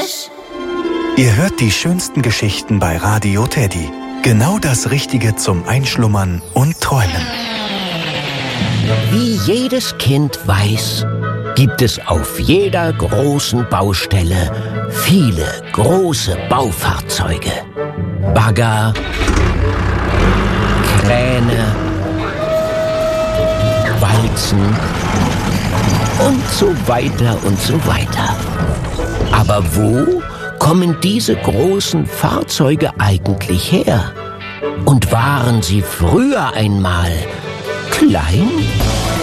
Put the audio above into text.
Mensch. Ihr hört die schönsten Geschichten bei Radio Teddy. Genau das Richtige zum Einschlummern und Träumen. Wie jedes Kind weiß, gibt es auf jeder großen Baustelle viele große Baufahrzeuge. Bagger, Kräne, Walzen und so weiter und so weiter. Aber wo kommen diese großen Fahrzeuge eigentlich her? Und waren sie früher einmal klein?